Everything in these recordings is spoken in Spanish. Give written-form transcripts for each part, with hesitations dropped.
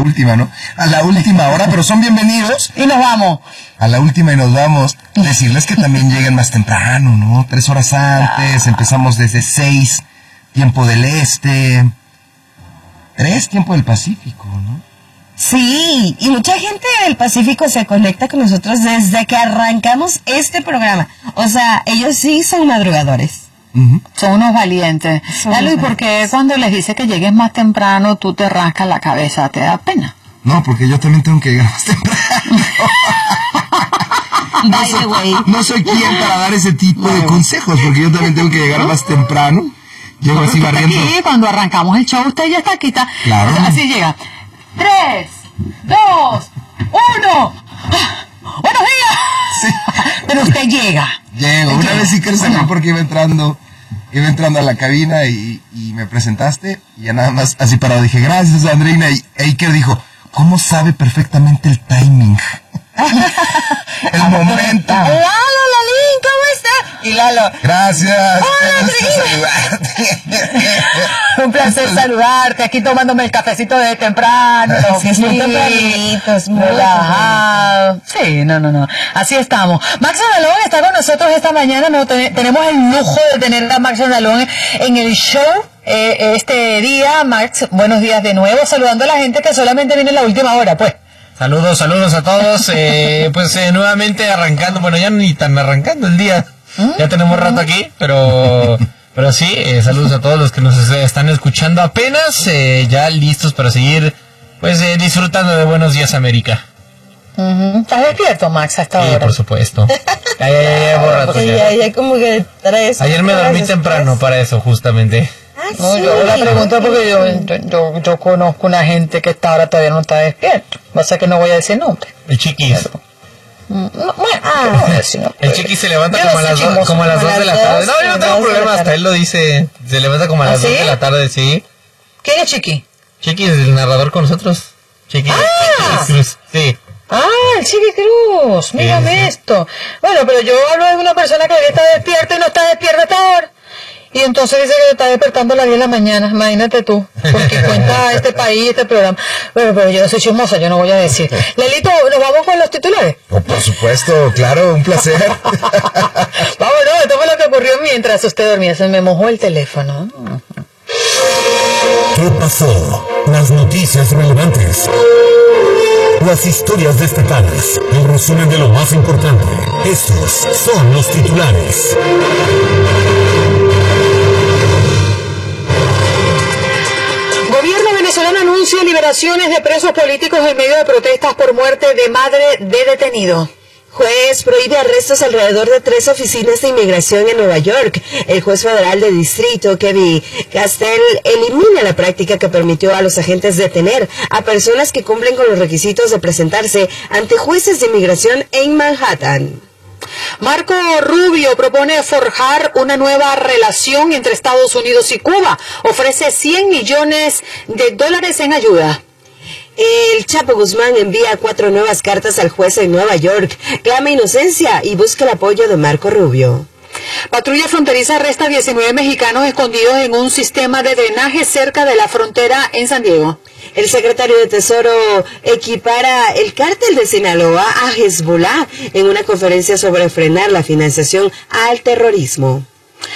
última, ¿no? A la última hora, pero son bienvenidos. Y nos vamos. A la última y nos vamos. Decirles que también lleguen más temprano, ¿no? 3 horas antes, empezamos desde 6, tiempo del este, 3, tiempo del Pacífico, ¿no? Sí, y mucha gente del Pacífico se conecta con nosotros desde que arrancamos este programa. O sea, ellos sí son madrugadores. Son unos valientes. Lalo, ¿y por qué cuando les dice que llegues más temprano tú te rascas la cabeza? ¿Te da pena? No, porque yo también tengo que llegar más temprano. No soy quien para dar ese tipo de consejos, porque yo también tengo que llegar más temprano. Llego así barriendo. Aquí, cuando arrancamos el show, usted ya está aquí. Claro. Así llega. 3, 2, 1. ¡Buenos días! Sí. Pero usted llega. Llego. Una vez sí que salió porque iba entrando a la cabina y me presentaste y ya nada más así parado dije, gracias Andreina, y Iker dijo, ¿cómo sabe perfectamente el timing? El momento. Lalo, Lalín, ¿cómo está? Y Lalo, gracias. hola, Un placer saludarte, aquí tomándome el cafecito de temprano. Sí, es muy tempranitos, muy relajado. Sí, no. Así estamos. Max Andalón está con nosotros esta mañana. Tenemos el lujo de tener a Max Andalón en el show. Este día, Max, buenos días de nuevo, saludando a la gente que solamente viene en la última hora, pues. Saludos a todos, nuevamente arrancando, bueno, ya ni tan arrancando el día, ya tenemos rato aquí, pero sí, saludos a todos los que nos están escuchando apenas, ya listos para seguir, pues, disfrutando de Buenos Días América. ¿Estás despierto, Max, a esta hora? Por supuesto. Ya como que 3. Ayer me dormí temprano para eso, justamente. No, yo la pregunto porque yo conozco una gente que esta hora todavía no está despierto. Pasa que no voy a decir nombre. El Chiquis. El Chiquis se levanta como a las 2 de la tarde. No, yo no tengo problema, hasta él lo dice. Se levanta como a las 2 de la tarde, sí. ¿Quién es Chiqui? Chiqui es el narrador con nosotros. Chiqui Cruz, sí. El Chiqui Cruz, mírame esto. Bueno, pero yo hablo de una persona que está despierta y no está despierta hasta ahora. Y entonces dice que está despertando a las 10 de la mañana, imagínate tú, porque cuenta este país, este programa. Bueno, pero yo no soy chismosa, yo no voy a decir. Lelito, ¿nos vamos con los titulares? Oh, por supuesto, claro, un placer. Vámonos, esto fue lo que ocurrió mientras usted dormía, se me mojó el teléfono. ¿Qué pasó? Las noticias relevantes. Las historias destacadas. El resumen de lo más importante. Estos son los titulares. Gobierno venezolano anuncia liberaciones de presos políticos en medio de protestas por muerte de madre de detenido. Juez prohíbe arrestos alrededor de 3 oficinas de inmigración en Nueva York. El juez federal de distrito, Kevin Castell, elimina la práctica que permitió a los agentes detener a personas que cumplen con los requisitos de presentarse ante jueces de inmigración en Manhattan. Marco Rubio propone forjar una nueva relación entre Estados Unidos y Cuba. Ofrece $100 millones en ayuda. El Chapo Guzmán envía 4 nuevas cartas al juez en Nueva York, clama inocencia y busca el apoyo de Marco Rubio. Patrulla fronteriza arresta a 19 mexicanos escondidos en un sistema de drenaje cerca de la frontera en San Diego. El secretario de Tesoro equipara el cártel de Sinaloa a Hezbollah en una conferencia sobre frenar la financiación al terrorismo.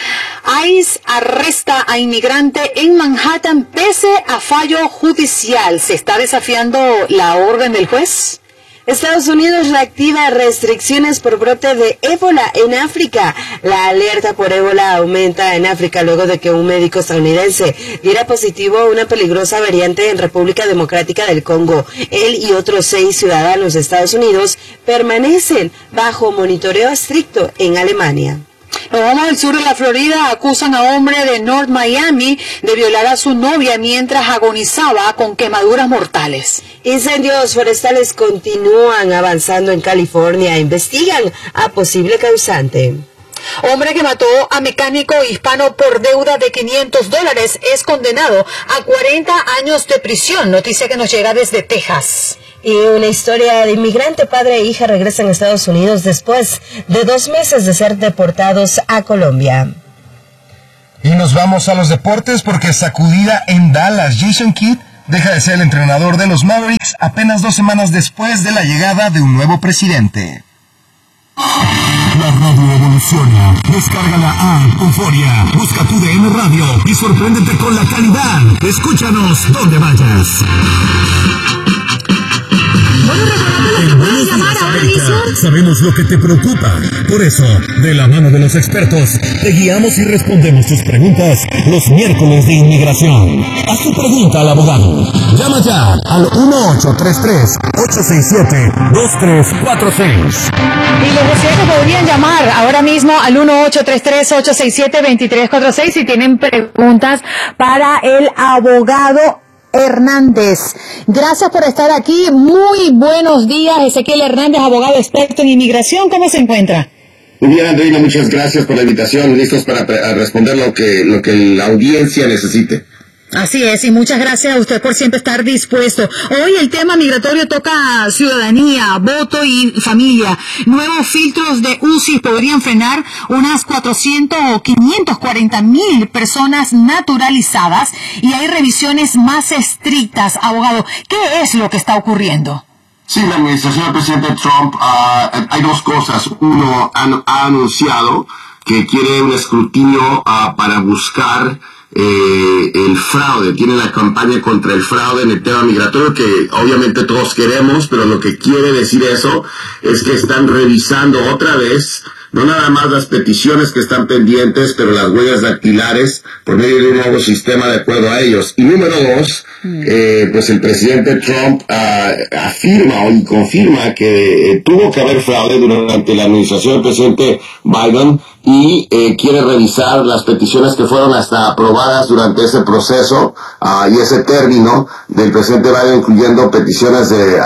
ICE arresta a inmigrante en Manhattan pese a fallo judicial. ¿Se está desafiando la orden del juez? Estados Unidos reactiva restricciones por brote de ébola en África. La alerta por ébola aumenta en África luego de que un médico estadounidense diera positivo a una peligrosa variante en República Democrática del Congo. Él y otros 6 ciudadanos de Estados Unidos permanecen bajo monitoreo estricto en Alemania. Nos vamos al sur de la Florida. Acusan a hombre de North Miami de violar a su novia mientras agonizaba con quemaduras mortales. Incendios forestales continúan avanzando en California. Investigan a posible causante. Hombre que mató a mecánico hispano por deuda de $500 es condenado a 40 años de prisión. Noticia que nos llega desde Texas. Y una historia de inmigrante, padre e hija regresan a Estados Unidos después de 2 meses de ser deportados a Colombia. Y nos vamos a los deportes porque sacudida en Dallas. Jason Kidd deja de ser el entrenador de los Mavericks apenas 2 semanas después de la llegada de un nuevo presidente. La radio evoluciona. Descarga la app Euforia. Busca tu DN Radio y sorpréndete con la calidad. Escúchanos donde vayas. En Buenos Días, América, sabemos lo que te preocupa. Por eso, de la mano de los expertos, te guiamos y respondemos tus preguntas los miércoles de inmigración. Haz tu pregunta al abogado. Llama ya al 1833-867-2346. Y los residentes podrían llamar ahora mismo al 1833-867-2346 si tienen preguntas para el abogado Hernández. Gracias por estar aquí. Muy buenos días, Ezequiel Hernández, abogado experto en inmigración. ¿Cómo se encuentra? Muy bien, Andreina, muchas gracias por la invitación. Listos para responder lo que la audiencia necesite. Así es, y muchas gracias a usted por siempre estar dispuesto. Hoy el tema migratorio toca ciudadanía, voto y familia. Nuevos filtros de UCI podrían frenar unas 400 o 540,000 personas naturalizadas y hay revisiones más estrictas. Abogado, ¿qué es lo que está ocurriendo? Sí, la administración del presidente Trump, hay dos cosas. Uno, ha anunciado que quiere un escrutinio para buscar el fraude. Tiene la campaña contra el fraude en el tema migratorio, que obviamente todos queremos, pero lo que quiere decir eso es que están revisando otra vez no nada más las peticiones que están pendientes, pero las huellas dactilares por medio de un nuevo sistema de acuerdo a ellos. Y número dos, pues el presidente Trump afirma y confirma que tuvo que haber fraude durante la administración del presidente Biden y quiere revisar las peticiones que fueron hasta aprobadas durante ese proceso y ese término del presidente Biden, incluyendo peticiones de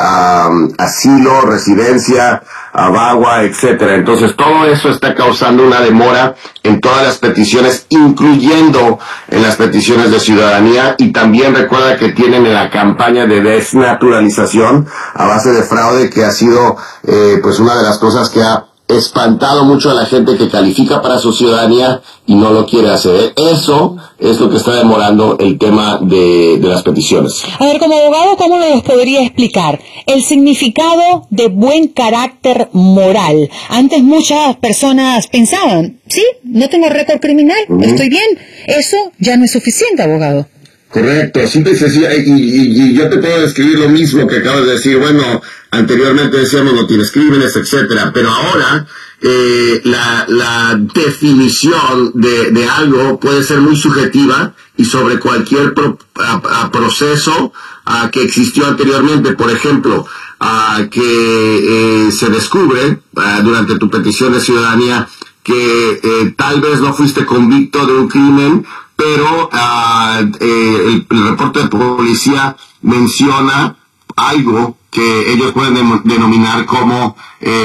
asilo, residencia, VAWA, etcétera. Entonces todo eso está causando una demora en todas las peticiones, incluyendo en las peticiones de ciudadanía, y también recuerda que tienen la campaña de desnaturalización a base de fraude, que ha sido pues una de las cosas que ha espantado mucho a la gente que califica para su ciudadanía y no lo quiere hacer. Eso es lo que está demorando el tema de las peticiones. A ver, como abogado, ¿cómo nos podría explicar el significado de buen carácter moral? Antes muchas personas pensaban, sí, no tengo récord criminal, estoy bien. Eso ya no es suficiente, abogado. Correcto, simple y sencilla, y yo te puedo describir lo mismo que acabas de decir. Bueno, anteriormente decíamos no tienes crímenes, etcétera, pero ahora la definición de algo puede ser muy subjetiva y sobre cualquier proceso que existió anteriormente. Por ejemplo, que se descubre durante tu petición de ciudadanía que tal vez no fuiste convicto de un crimen, pero el reporte de policía menciona algo que ellos pueden denominar como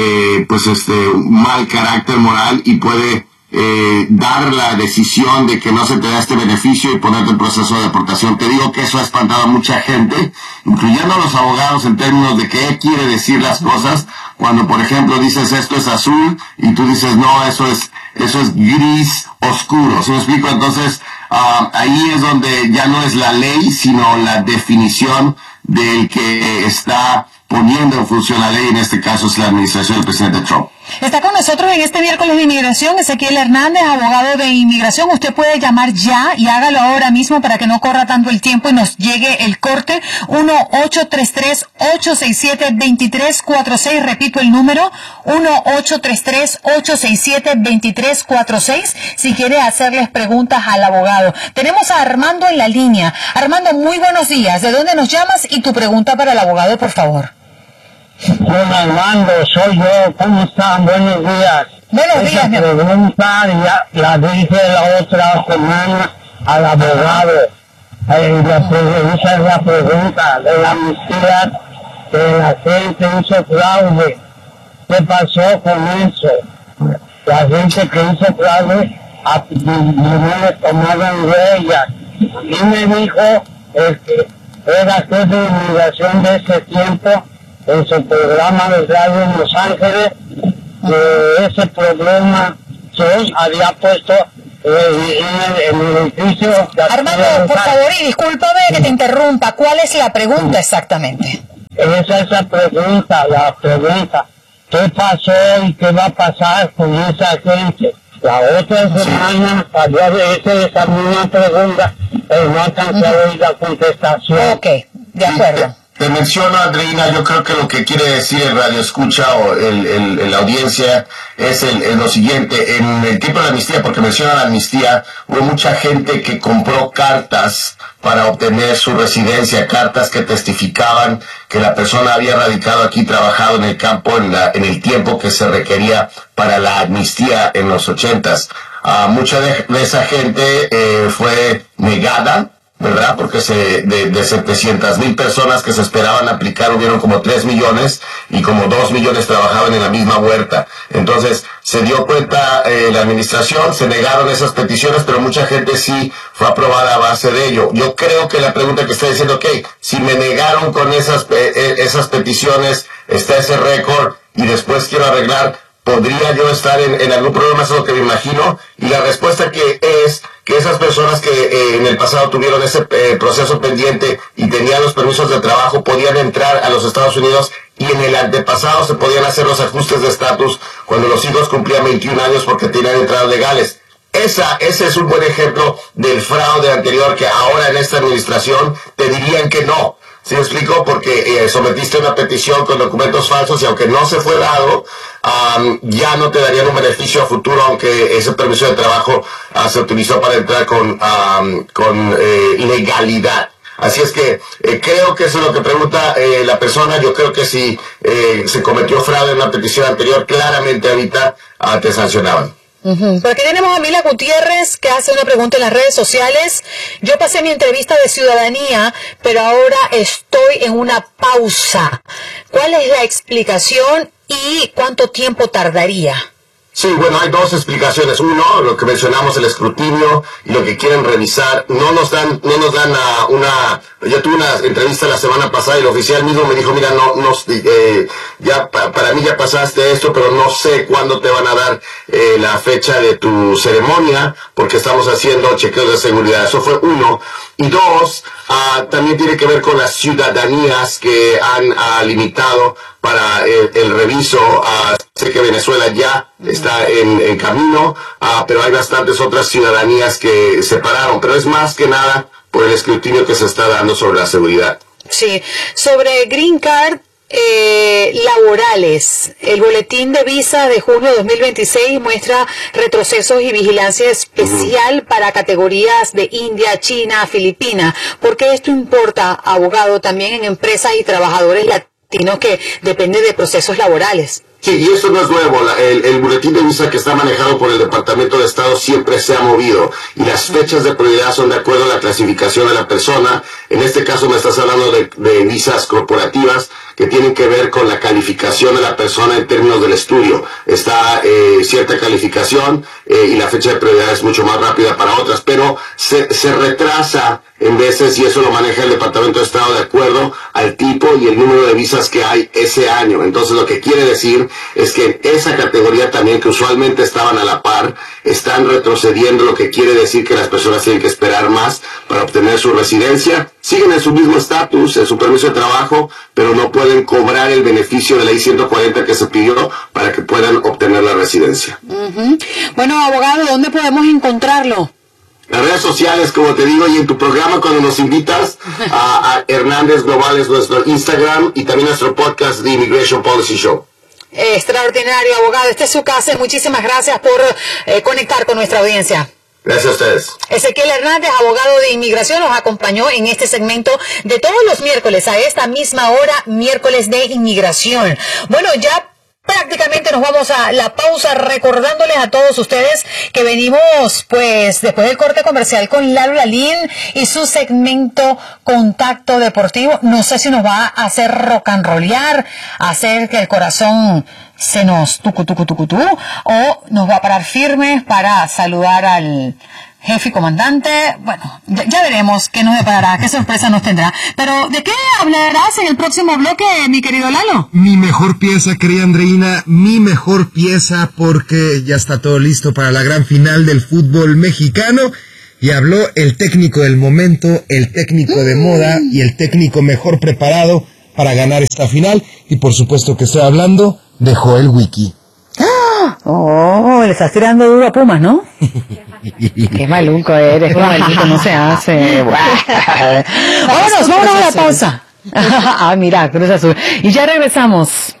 mal carácter moral, y puede dar la decisión de que no se te da este beneficio y ponerte en proceso de deportación. Te digo que eso ha espantado a mucha gente, incluyendo a los abogados, en términos de qué quiere decir las cosas. Cuando, por ejemplo, dices esto es azul y tú dices no, eso es gris oscuro. ¿Sí me explico? Entonces, ahí es donde ya no es la ley, sino la definición del que está poniendo en función la ley. En este caso es la administración del presidente Trump. Está con nosotros en este miércoles de inmigración Ezequiel Hernández, abogado de inmigración. Usted puede llamar ya y hágalo ahora mismo para que no corra tanto el tiempo y nos llegue el corte. 1-833-867-2346. Repito el número, 1-833-867-2346. Si quiere hacerles preguntas al abogado. Tenemos a Armando en la línea. Armando, muy buenos días. ¿De dónde nos llamas? Y tu pregunta para el abogado, por favor. Don Armando, soy yo. ¿Cómo están? Buenos días. Buenos días, mi amor. Esa pregunta la dije la otra semana al abogado. Esa es la pregunta de la amnistía, que la gente hizo fraude. ¿Qué pasó con eso? La gente que hizo fraude no le tomaron huellas. Y me dijo que era jefe de inmigración de ese tiempo, en su programa de radio en Los Ángeles, que ese problema que había puesto en el edificio. Armando, por favor, y discúlpame que te interrumpa, ¿cuál es la pregunta exactamente? Esa pregunta, la pregunta, ¿qué pasó y qué va a pasar con esa gente? La otra semana salió esa misma pregunta, pero no alcanzó a oír la contestación. Ok, de acuerdo. Te menciono, Andreina, yo creo que lo que quiere decir el radio escucha o la audiencia es lo siguiente. En el tiempo de la amnistía, porque menciona la amnistía, hubo mucha gente que compró cartas para obtener su residencia, cartas que testificaban que la persona había radicado aquí, trabajado en el campo en el tiempo que se requería para la amnistía en los 80s. Mucha de esa gente fue negada, ¿verdad? Porque de 700,000 personas que se esperaban aplicar, hubieron como 3 millones y como 2 millones trabajaban en la misma huerta. Entonces, se dio cuenta la administración, se negaron esas peticiones, pero mucha gente sí fue aprobada a base de ello. Yo creo que la pregunta que está diciendo, ok, si me negaron con esas peticiones, está ese récord y después quiero arreglar, ¿podría yo estar en algún problema? Eso es lo que me imagino. Y la respuesta que esas personas que en el pasado tuvieron ese proceso pendiente y tenían los permisos de trabajo podían entrar a los Estados Unidos, y en el antepasado se podían hacer los ajustes de estatus cuando los hijos cumplían 21 años porque tenían entradas legales. Ese es un buen ejemplo del fraude anterior que ahora en esta administración te dirían que no. ¿Sí me explico? Porque sometiste una petición con documentos falsos y aunque no se fue dado, ya no te darían un beneficio a futuro, aunque ese permiso de trabajo se utilizó para entrar con legalidad. Así es que creo que eso es lo que pregunta la persona. Yo creo que si se cometió fraude en la petición anterior, claramente ahorita te sancionaban. Por aquí tenemos a Mila Gutiérrez que hace una pregunta en las redes sociales. Yo pasé mi entrevista de ciudadanía, pero ahora estoy en una pausa. ¿Cuál es la explicación y cuánto tiempo tardaría? Sí, bueno, hay dos explicaciones. Uno, lo que mencionamos, el escrutinio y lo que quieren revisar. No nos dan yo tuve una entrevista la semana pasada y el oficial mismo me dijo, mira, para mí ya pasaste esto, pero no sé cuándo te van a dar la fecha de tu ceremonia, porque estamos haciendo chequeos de seguridad. Eso fue uno. Y dos, también tiene que ver con las ciudadanías que han limitado para el reviso. Sé que Venezuela ya está en camino, pero hay bastantes otras ciudadanías que se pararon, pero es más que nada por el escrutinio que se está dando sobre la seguridad. Sí, sobre Green Card laborales, el boletín de visa de junio de 2026 muestra retrocesos y vigilancia especial para categorías de India, China, Filipinas. ¿Por qué esto importa, abogado, también en empresas y trabajadores latinos que dependen de procesos laborales? Sí, y eso no es nuevo. El boletín de visa que está manejado por el Departamento de Estado siempre se ha movido y las fechas de prioridad son de acuerdo a la clasificación de la persona. En este caso me estás hablando de visas corporativas que tienen que ver con la calificación de la persona en términos del estudio. Está cierta calificación y la fecha de prioridad es mucho más rápida para otras, pero se retrasa en veces y eso lo maneja el Departamento de Estado de acuerdo al tipo y el número de visas que hay ese año. Entonces lo que quiere decir es que esa categoría también, que usualmente estaban a la par, están retrocediendo, lo que quiere decir que las personas tienen que esperar más para obtener su residencia. Siguen en su mismo estatus, en su permiso de trabajo, pero no pueden cobrar el beneficio de ley 140 que se pidió para que puedan obtener la residencia. Bueno, abogado, ¿dónde podemos encontrarlo? Las redes sociales, como te digo, y en tu programa cuando nos invitas a Hernández Global es nuestro Instagram y también nuestro podcast The Immigration Policy Show. Extraordinario, abogado. Esta es su casa. Muchísimas gracias por conectar con nuestra audiencia. Gracias a ustedes. Ezequiel Hernández, abogado de inmigración, nos acompañó en este segmento de todos los miércoles a esta misma hora, miércoles de inmigración. Bueno, ya prácticamente nos vamos a la pausa, recordándoles a todos ustedes que venimos pues después del corte comercial con Lalo Lalín y su segmento Contacto Deportivo. No sé si nos va a hacer rock and rollear, hacer que el corazón se nos tucu o nos va a parar firmes para saludar al jefe y comandante. Bueno, ya veremos qué nos deparará, qué sorpresa nos tendrá. Pero, ¿de qué hablarás en el próximo bloque, mi querido Lalo? Mi mejor pieza, querida Andreina, mi mejor pieza, porque ya está todo listo para la gran final del fútbol mexicano. Y habló el técnico del momento, el técnico de moda y el técnico mejor preparado para ganar esta final. Y por supuesto que estoy hablando de Joel Wiki. Oh, le estás tirando duro a Pumas, ¿no? Qué maluco eres, qué maluco, no se hace. Vámonos a la pausa. Mira, Cruz Azul. Y ya regresamos.